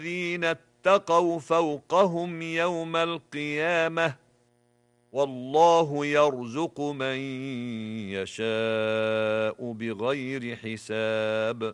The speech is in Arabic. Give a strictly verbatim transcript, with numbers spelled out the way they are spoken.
الذين اتقوا فوقهم يوم القيامة والله يرزق من يشاء بغير حساب.